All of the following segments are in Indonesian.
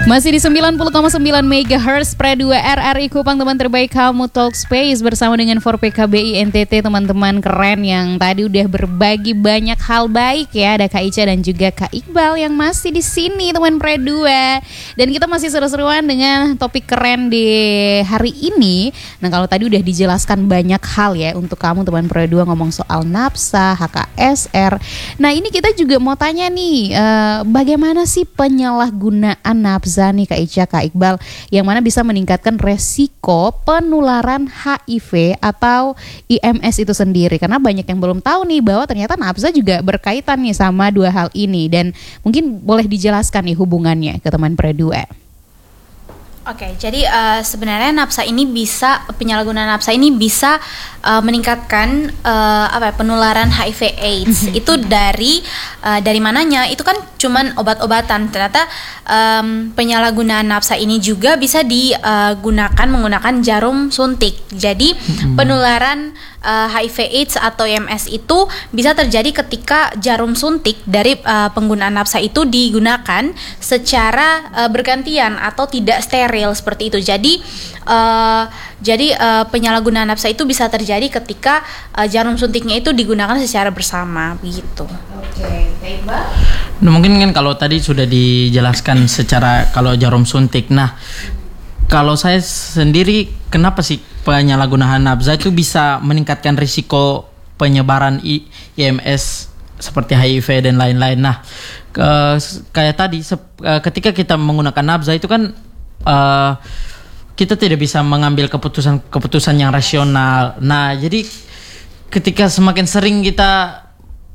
Masih di 90,9 MHz Pre 2 RRI Kupang, teman terbaik kamu Talk Space bersama dengan 4PKBI NTT, teman-teman keren yang tadi udah berbagi banyak hal baik ya. Ada Kak Ica dan juga Kak Iqbal yang masih di sini, teman Pre 2. Dan kita masih seru-seruan dengan topik keren di hari ini. Nah, kalau tadi udah dijelaskan banyak hal ya untuk kamu teman Pre 2, ngomong soal nafsa, HKSR. Nah, ini kita juga mau tanya nih, bagaimana sih penyalahgunaan nafsa nih Kak Ica, Kak Iqbal, yang mana bisa meningkatkan resiko penularan HIV atau IMS itu sendiri. Karena banyak yang belum tahu nih bahwa ternyata nafsa juga berkaitan nih sama dua hal ini. Dan mungkin boleh dijelaskan nih hubungannya ke teman Pre 2. Oke, jadi sebenarnya penyalahgunaan nafsa ini bisa meningkatkan penularan HIV/AIDS. Itu dari mananya? Itu kan cuman obat-obatan. Ternyata penyalahgunaan nafsa ini juga bisa digunakan menggunakan jarum suntik. Jadi penularan HIV/AIDS atau IMS itu bisa terjadi ketika jarum suntik dari penggunaan nafsa itu digunakan secara bergantian atau tidak steril seperti itu. Jadi penyalahgunaan nafsa itu bisa terjadi ketika jarum suntiknya itu digunakan secara bersama begitu. Oke, baik Mbak. Nah, mungkin kan kalau tadi sudah dijelaskan secara kalau jarum suntik. Nah, kalau saya sendiri, kenapa sih penyalahgunaan nafsa itu bisa meningkatkan risiko penyebaran IMS seperti HIV dan lain-lain. Nah, kayak tadi ketika kita menggunakan nafsa itu kan kita tidak bisa mengambil keputusan yang rasional. Nah, jadi ketika semakin sering kita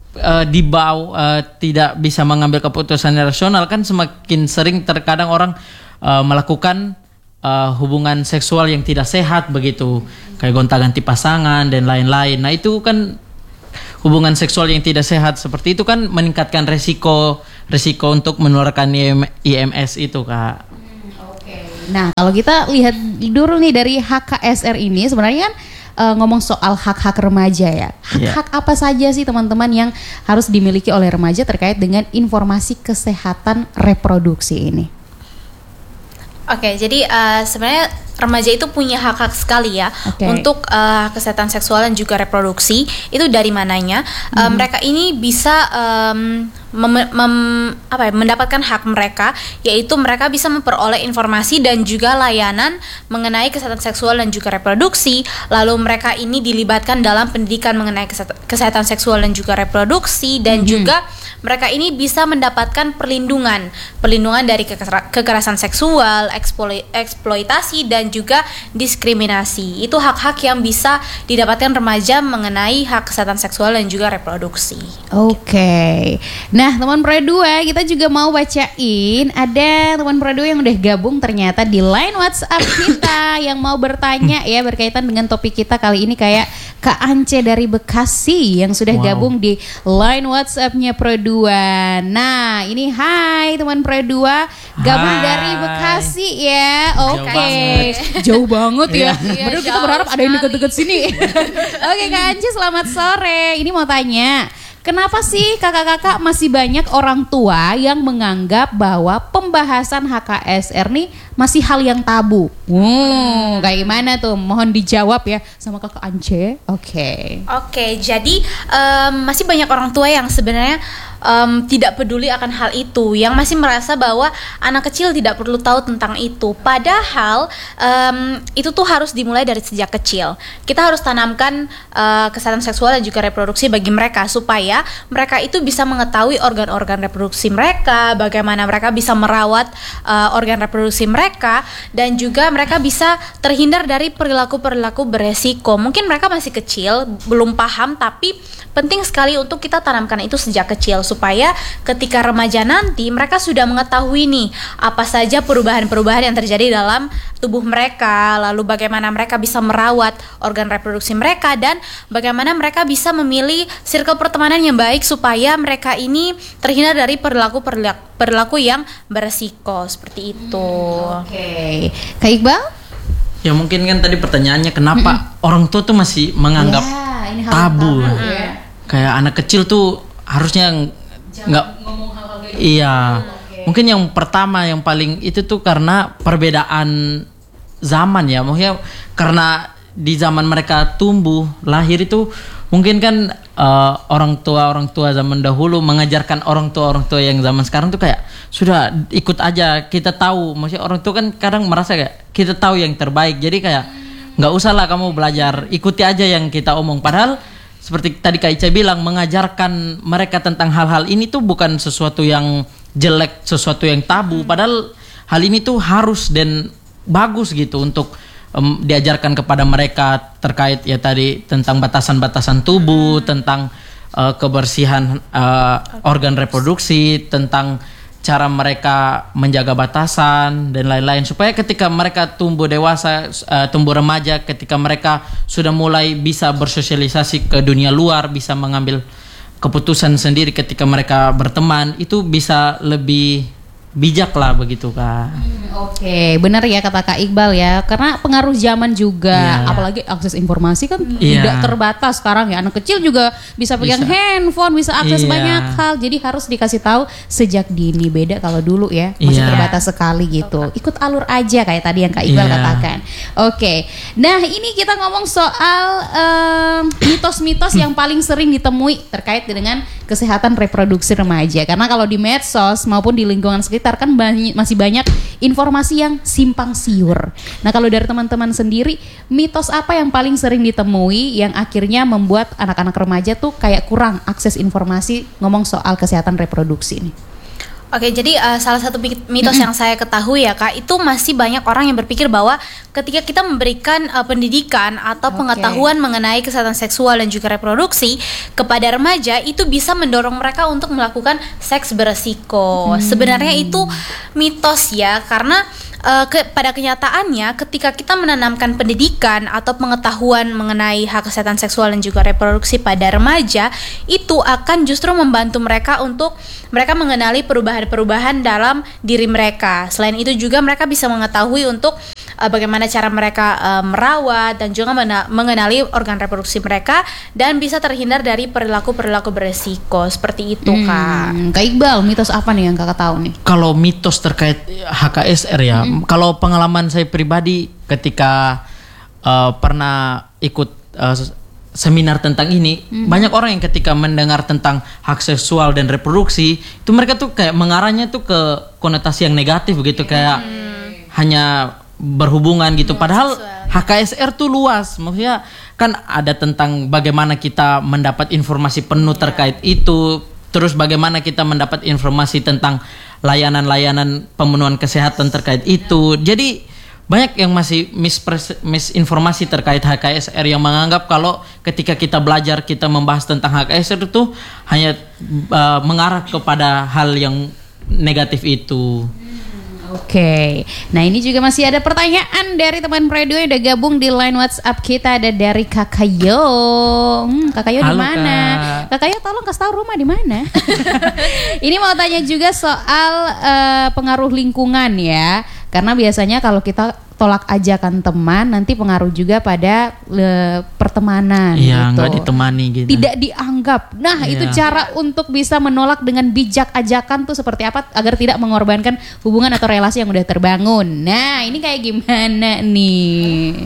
tidak bisa mengambil keputusan yang rasional, kan semakin sering terkadang orang melakukan hubungan seksual yang tidak sehat begitu, kayak gonta-ganti pasangan dan lain-lain. Nah, itu kan hubungan seksual yang tidak sehat seperti itu kan meningkatkan resiko untuk menularkan IMS itu, Kak. Nah, kalau kita lihat dulu nih dari HKSR ini sebenarnya kan ngomong soal hak-hak remaja ya. Hak-hak apa saja sih teman-teman yang harus dimiliki oleh remaja terkait dengan informasi kesehatan reproduksi ini? Oke, jadi sebenarnya remaja itu punya hak-hak sekali ya untuk kesehatan seksual dan juga reproduksi. Itu dari mananya? Mereka ini bisa mendapatkan hak mereka, yaitu mereka bisa memperoleh informasi dan juga layanan mengenai kesehatan seksual dan juga reproduksi. Lalu mereka ini dilibatkan dalam pendidikan mengenai kesehatan seksual dan juga reproduksi, dan juga mereka ini bisa mendapatkan perlindungan dari kekerasan seksual, eksploitasi dan juga diskriminasi. Itu hak-hak yang bisa didapatkan remaja mengenai hak kesehatan seksual dan juga reproduksi. Oke. Nah, teman Pre 2, kita juga mau bacain, ada teman Pre 2 yang udah gabung ternyata di line WhatsApp kita yang mau bertanya ya berkaitan dengan topik kita kali ini, kayak Kak Ance dari Bekasi yang sudah gabung di line WhatsApp-nya Pre 2. Nah, ini hai teman Pre 2, gabung dari Bekasi ya. Oke. Jauh banget ya. Padahal kita berharap ada yang deket-deket sini. Oke, Kak Ance, selamat sore. Ini mau tanya, kenapa sih kakak-kakak masih banyak orang tua yang menganggap bahwa pembahasan HKSR nih masih hal yang tabu? Kayak gimana tuh? Mohon dijawab ya sama Kakak Ance. Oke, jadi masih banyak orang tua yang sebenarnya tidak peduli akan hal itu, yang masih merasa bahwa anak kecil tidak perlu tahu tentang itu. Padahal itu tuh harus dimulai dari sejak kecil. Kita harus tanamkan kesehatan seksual dan juga reproduksi bagi mereka, supaya mereka itu bisa mengetahui organ-organ reproduksi mereka, bagaimana mereka bisa merawat organ reproduksi mereka, dan juga mereka bisa terhindar dari perilaku-perilaku beresiko. Mungkin mereka masih kecil, belum paham, tapi penting sekali untuk kita tanamkan itu sejak kecil, supaya ketika remaja nanti mereka sudah mengetahui nih apa saja perubahan-perubahan yang terjadi dalam tubuh mereka, lalu bagaimana mereka bisa merawat organ reproduksi mereka, dan bagaimana mereka bisa memilih circle pertemanan yang baik supaya mereka ini terhindar dari perilaku yang beresiko seperti itu. Oke. Kak Iqbal? Ya, mungkin kan tadi pertanyaannya kenapa orang tua tuh masih menganggap ini tabu. Ya. Kayak anak kecil tuh harusnya nggak ngomong hal-hal kayak gitu. Iya. Mungkin yang pertama yang paling itu tuh karena perbedaan zaman ya. Maksudnya karena di zaman mereka tumbuh lahir itu mungkin kan orang tua zaman dahulu mengajarkan orang tua yang zaman sekarang tuh kayak sudah ikut aja, kita tahu. Maksudnya orang tua kan kadang merasa kayak kita tahu yang terbaik, jadi kayak nggak usah lah kamu belajar, ikuti aja yang kita omong. Padahal seperti tadi Kak Ica bilang, mengajarkan mereka tentang hal-hal ini tuh bukan sesuatu yang jelek, sesuatu yang tabu. Padahal hal ini tuh harus dan bagus gitu untuk diajarkan kepada mereka terkait ya tadi tentang batasan-batasan tubuh, tentang kebersihan organ reproduksi, tentang cara mereka menjaga batasan dan lain-lain, supaya ketika mereka tumbuh dewasa, tumbuh remaja, ketika mereka sudah mulai bisa bersosialisasi ke dunia luar, bisa mengambil keputusan sendiri ketika mereka berteman, itu bisa lebih bijak lah begitu Kak. Oke, benar ya kata Kak Iqbal ya, karena pengaruh zaman juga, apalagi akses informasi kan tidak terbatas sekarang ya, anak kecil juga bisa pegang handphone, bisa akses banyak hal, jadi harus dikasih tahu sejak dini. Beda kalau dulu ya, masih terbatas sekali gitu, ikut alur aja kayak tadi yang Kak Iqbal katakan. Oke, nah ini kita ngomong soal mitos-mitos yang paling sering ditemui terkait dengan kesehatan reproduksi remaja, karena kalau di medsos maupun di lingkungan sekitar kan masih banyak informasi yang simpang siur. Nah kalau dari teman-teman sendiri, mitos apa yang paling sering ditemui yang akhirnya membuat anak-anak remaja tuh kayak kurang akses informasi ngomong soal kesehatan reproduksi nih? Oke, jadi salah satu mitos yang saya ketahui ya Kak, itu masih banyak orang yang berpikir bahwa ketika kita memberikan pendidikan atau pengetahuan mengenai kesehatan seksual dan juga reproduksi kepada remaja, itu bisa mendorong mereka untuk melakukan seks beresiko. Sebenarnya itu mitos ya, karena pada kenyataannya ketika kita menanamkan pendidikan atau pengetahuan mengenai hak kesehatan seksual dan juga reproduksi pada remaja, itu akan justru membantu mereka untuk mereka mengenali perubahan-perubahan dalam diri mereka. Selain itu juga mereka bisa mengetahui untuk bagaimana cara mereka merawat dan juga mengenali organ reproduksi mereka, dan bisa terhindar dari perilaku-perilaku beresiko seperti itu Kak. Kak Iqbal, mitos apa nih yang Kakak tahu nih? Kalau mitos terkait HKSR ya, kalau pengalaman saya pribadi ketika pernah ikut seminar tentang ini, banyak orang yang ketika mendengar tentang hak seksual dan reproduksi itu mereka tuh kayak mengarahnya tuh ke konotasi yang negatif begitu, kayak hanya berhubungan gitu. Padahal HKSR tuh luas, maksudnya kan ada tentang bagaimana kita mendapat informasi penuh terkait itu, terus bagaimana kita mendapat informasi tentang layanan-layanan pemenuhan kesehatan terkait itu. Jadi banyak yang masih misinformasi terkait HKSR, yang menganggap kalau ketika kita belajar, kita membahas tentang HKSR itu hanya mengarah kepada hal yang negatif itu. Oke, nah ini juga masih ada pertanyaan dari teman radio yang udah gabung di line WhatsApp kita. Ada dari Kakak Yo. Kakak Yo di mana? Kakak Yo tolong kasih tahu rumah di mana. Ini mau tanya juga soal pengaruh lingkungan ya, karena biasanya kalau kita tolak ajakan teman, nanti pengaruh juga pada pertemanan. Iya, gitu. nggak ditemani gitu. Tidak dianggap. Nah, itu cara untuk bisa menolak dengan bijak ajakan tuh seperti apa agar tidak mengorbankan hubungan atau relasi yang udah terbangun. Nah, ini kayak gimana nih?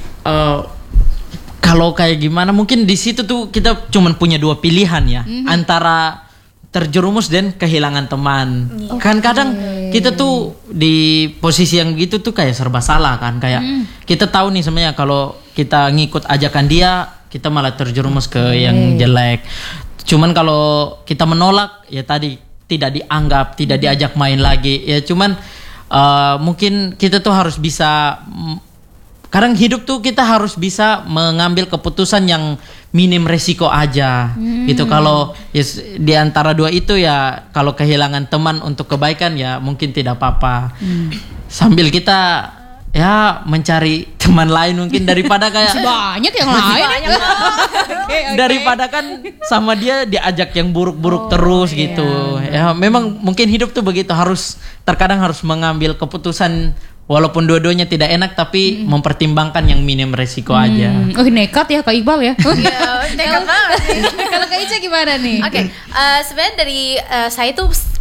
Kalau kayak gimana, mungkin di situ tuh kita cuman punya dua pilihan ya, antara terjerumus dan kehilangan teman. Kan kadang kita tuh di posisi yang gitu tuh kayak serba salah kan, kayak kita tahu nih sebenarnya kalau kita ngikut ajakan dia, kita malah terjerumus ke yang jelek. Cuman kalau kita menolak ya tadi tidak dianggap, tidak diajak main lagi. Ya cuman mungkin kita tuh harus bisa, kadang hidup tuh kita harus bisa mengambil keputusan yang minim resiko aja gitu. Kalau ya, di antara dua itu ya, kalau kehilangan teman untuk kebaikan ya mungkin tidak apa-apa, sambil kita ya mencari teman lain mungkin daripada kayak banyak yang lain. Daripada kan sama dia diajak yang buruk-buruk terus gitu. Ya memang mungkin hidup tuh begitu, terkadang harus mengambil keputusan walaupun dua-duanya tidak enak, tapi mempertimbangkan yang minim resiko aja. Nekat ya Kak Iqbal ya. Iya, nekat banget. Kalau Kak Ica gimana nih? Oke, sebenarnya dari saya tuh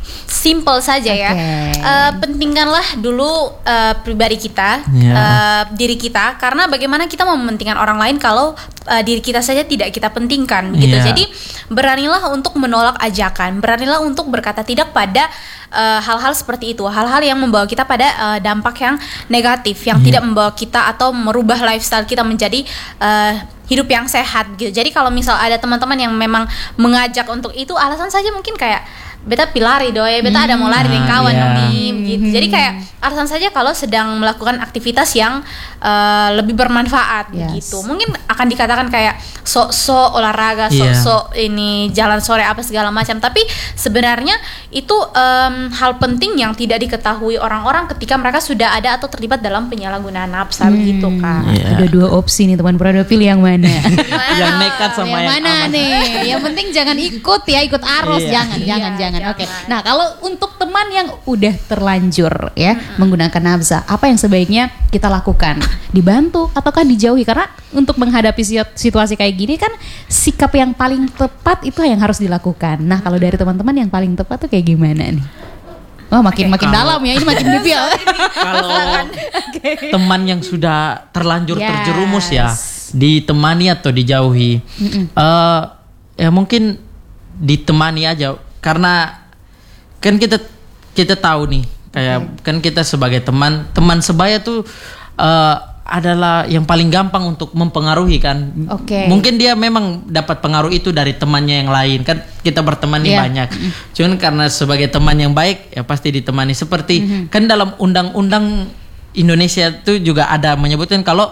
simple saja ya. Pentingkanlah dulu pribadi kita, diri kita, karena bagaimana kita mau mementingkan orang lain kalau diri kita saja tidak kita pentingkan gitu. Jadi beranilah untuk menolak ajakan, beranilah untuk berkata tidak pada hal-hal seperti itu, hal-hal yang membawa kita pada dampak yang negatif, yang tidak membawa kita atau merubah lifestyle kita menjadi hidup yang sehat gitu. Jadi kalau misal ada teman-teman yang memang mengajak untuk itu, alasan saja mungkin kayak beta pilari doy, beta ada mau lari dengan kawan nih gitu. Jadi kayak alasan saja kalau sedang melakukan aktivitas yang lebih bermanfaat gitu. Mungkin akan dikatakan kayak sok-sok olahraga, sok-sok ini jalan sore apa segala macam. Tapi sebenarnya itu hal penting yang tidak diketahui orang-orang ketika mereka sudah ada atau terlibat dalam penyalahgunaan nafsa gitu kan. Ada dua opsi nih teman Prado, pilih yang mana? Yang nekat sama yang mana aman. nih? Yang penting jangan ikut ya, ikut arus, jangan. Oke. Nah, kalau untuk teman yang udah terlanjur ya menggunakan nafsa, apa yang sebaiknya kita lakukan? Dibantu ataukah dijauhi? Karena untuk menghadapi situasi kayak gini kan sikap yang paling tepat itu yang harus dilakukan. Nah, kalau dari teman-teman yang paling tepat tuh kayak gimana nih? Wah, makin dalam ya, ini makin detail. Kalau teman yang sudah terlanjur terjerumus ya, ditemani atau dijauhi? Ya mungkin ditemani aja, karena kan kita tahu nih, kayak kan kita sebagai teman sebaya tuh adalah yang paling gampang untuk mempengaruhi kan. Mungkin dia memang dapat pengaruh itu dari temannya yang lain, kan kita berteman nih banyak. Cuman karena sebagai teman yang baik ya pasti ditemani. Seperti kan dalam undang-undang Indonesia itu juga ada menyebutkan kalau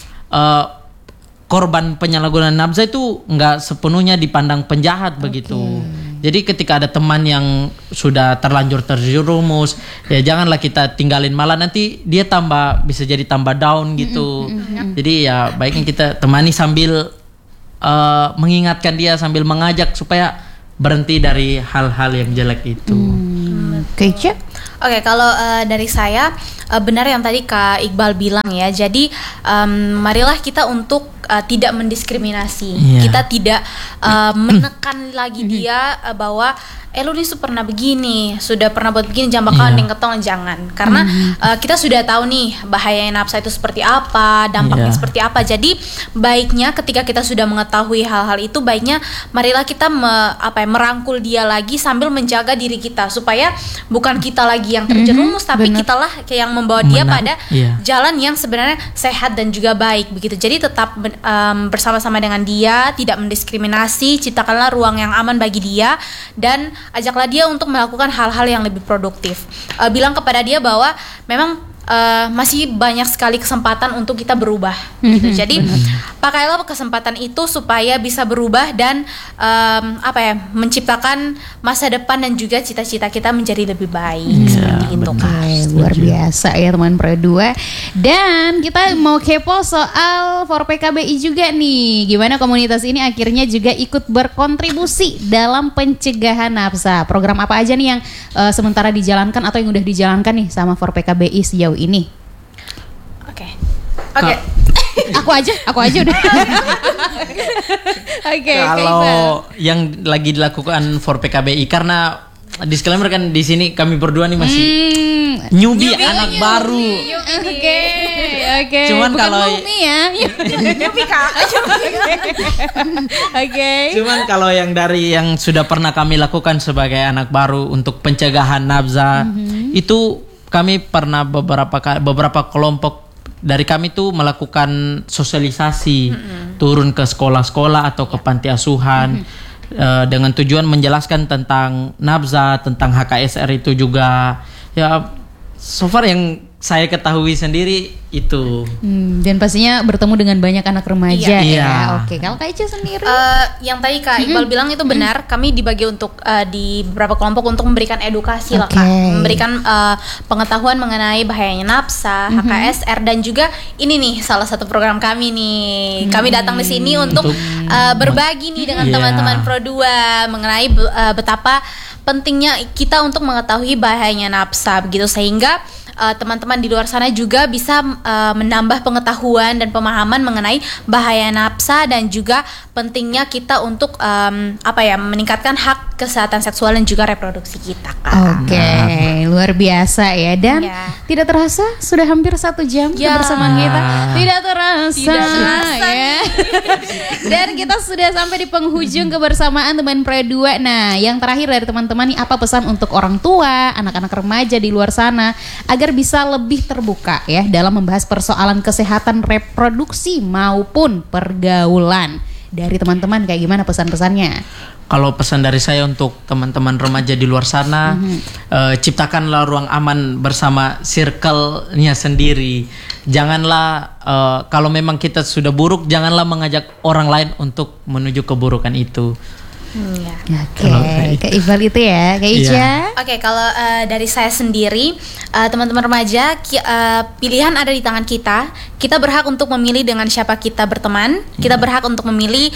korban penyalahgunaan nafsa itu nggak sepenuhnya dipandang penjahat begitu. Jadi ketika ada teman yang sudah terlanjur terjerumus, ya janganlah kita tinggalin, malah nanti dia bisa jadi tambah down gitu. Jadi ya baiknya kita temani sambil mengingatkan dia, sambil mengajak supaya berhenti dari hal-hal yang jelek itu. Oke, kalau dari saya benar yang tadi Kak Iqbal bilang ya. Jadi marilah kita untuk tidak mendiskriminasi. Kita tidak menekan lagi dia bahwa lu nih pernah begini, sudah pernah buat begini, jangan bakalan yang ketong, jangan. Karena kita sudah tahu nih bahaya nafsa itu seperti apa, dampaknya seperti apa. Jadi baiknya ketika kita sudah mengetahui hal-hal itu, baiknya marilah kita merangkul dia lagi sambil menjaga diri kita supaya bukan kita lagi yang terjerumus, tapi kitalah yang membawa dia pada jalan yang sebenarnya sehat dan juga baik begitu. Jadi tetap bersama-sama dengan dia, tidak mendiskriminasi, ciptakanlah ruang yang aman bagi dia, dan ajaklah dia untuk melakukan hal-hal yang lebih produktif. Bilang kepada dia bahwa memang masih banyak sekali kesempatan untuk kita berubah gitu. Jadi pakailah kesempatan itu supaya bisa berubah dan menciptakan masa depan dan juga cita-cita kita menjadi lebih baik seperti itu kan. Luar biasa ya teman Pro 2. Dan kita mau kepo soal for PKBI juga nih. Gimana komunitas ini akhirnya juga ikut berkontribusi dalam pencegahan nafsa. Program apa aja nih yang sementara dijalankan atau yang udah dijalankan nih sama for PKBI sejauh ini? Oke. Aku aja udah. Kalau yang lagi dilakukan for PKBI, karena disclaimer kan di sini kami berdua nih masih newbie anak baru. Oke. Cuman bukan kalau Cuman kalau yang dari yang sudah pernah kami lakukan sebagai anak baru untuk pencegahan nafsa, itu kami pernah beberapa kelompok dari kami tuh melakukan sosialisasi, turun ke sekolah-sekolah atau ke panti asuhan, dengan tujuan menjelaskan tentang nafsa, tentang HKSR itu juga. Ya, so far yang saya ketahui sendiri itu. Dan pastinya bertemu dengan banyak anak remaja ya. Oke, kalau Kak Ica sendiri? Yang tadi Kak Iqbal bilang itu benar. Kami dibagi untuk di beberapa kelompok untuk memberikan edukasi lah Kak, memberikan pengetahuan mengenai bahayanya nafsa, HKSR, dan juga ini nih salah satu program kami nih. Kami datang di sini untuk berbagi nih dengan teman-teman Pro 2 mengenai betapa pentingnya kita untuk mengetahui bahayanya nafsa begitu, sehingga teman-teman di luar sana juga bisa menambah pengetahuan dan pemahaman mengenai bahaya nafsa dan juga pentingnya kita untuk meningkatkan hak kesehatan seksual dan juga reproduksi kita, Kak. Oke, luar biasa ya. Dan Ya. tidak terasa sudah hampir 1 jam Ya. kebersamaan kita. Tidak terasa. Tidak terasa ya. Dan kita sudah sampai di penghujung kebersamaan teman Pre 2. Nah, yang terakhir dari teman-teman nih, apa pesan untuk orang tua, anak-anak remaja di luar sana agar bisa lebih terbuka ya dalam membahas persoalan kesehatan reproduksi maupun pergaulan? Dari teman-teman kayak gimana pesan-pesannya? Kalau pesan dari saya untuk teman-teman remaja di luar sana, ciptakanlah ruang aman bersama circle-nya sendiri. Janganlah kalau memang kita sudah buruk, janganlah mengajak orang lain untuk menuju keburukan itu. Oke, Kak Iqbal itu ya, Kak Ica. Iya. Oke, kalau dari saya sendiri, teman-teman remaja, pilihan ada di tangan kita. Kita berhak untuk memilih dengan siapa kita berteman. Kita berhak untuk memilih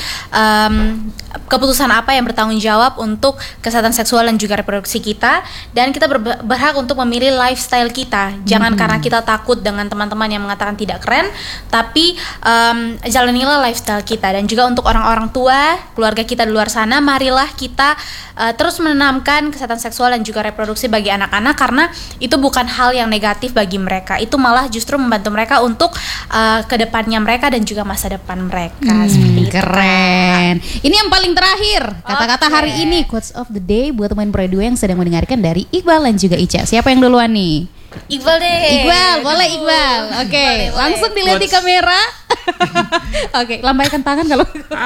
keputusan apa yang bertanggung jawab untuk kesehatan seksual dan juga reproduksi kita. Dan kita berhak untuk memilih lifestyle kita. Jangan karena kita takut dengan teman-teman yang mengatakan tidak keren, tapi jalanilah lifestyle kita. Dan juga untuk orang-orang tua, keluarga kita di luar sana, marilah kita terus menanamkan kesehatan seksual dan juga reproduksi bagi anak-anak, karena itu bukan hal yang negatif bagi mereka. Itu malah justru membantu mereka untuk kedepannya mereka dan juga masa depan mereka. Seperti itu. Keren. Ini yang paling terakhir, kata-kata hari ini, quotes of the day buat teman Pre 2 yang sedang mendengarkan dari Iqbal dan juga Ica. Siapa yang duluan nih? Iqbal deh. Iqbal, boleh Iqbal. Oke, Boleh. langsung dilihat di kamera. Oke, lambaikan tangan kalau.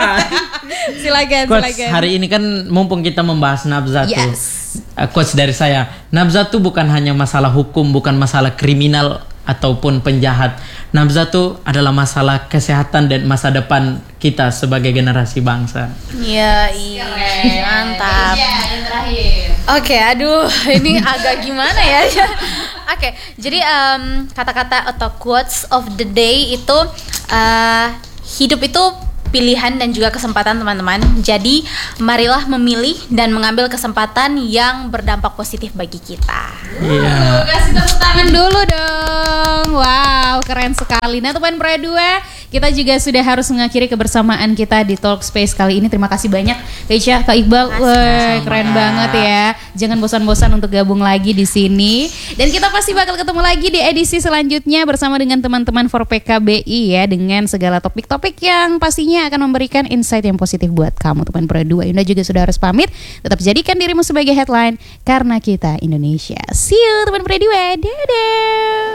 Silakan, Quotes silakan. hari ini kan mumpung kita membahas nafsa tuh. Yes. Quotes dari saya, nafsa tuh bukan hanya masalah hukum, bukan masalah kriminal ataupun penjahat. Nafsa tuh adalah masalah kesehatan dan masa depan kita sebagai generasi bangsa. Iya, mantap. Oke, aduh, ini agak gimana ya? Oke, jadi kata-kata atau quotes of the day itu hidup itu pilihan dan juga kesempatan, teman-teman. Jadi marilah memilih dan mengambil kesempatan yang berdampak positif bagi kita. Iya. Kasih tepuk tangan dulu dong. Wow, keren sekali. Nah, teman Pre 2, kita juga sudah harus mengakhiri kebersamaan kita di Talk Space kali ini. Terima kasih banyak Kak Ica, Kak Iqbal. Wah, keren banget ya. Jangan bosan-bosan untuk gabung lagi di sini. Dan kita pasti bakal ketemu lagi di edisi selanjutnya bersama dengan teman-teman 4PKBI ya, dengan segala topik-topik yang pastinya akan memberikan insight yang positif buat kamu teman Pre 2. Yunda juga sudah harus pamit. Tetap jadikan dirimu sebagai headline karena kita Indonesia. See you teman Pre 2. Dadah.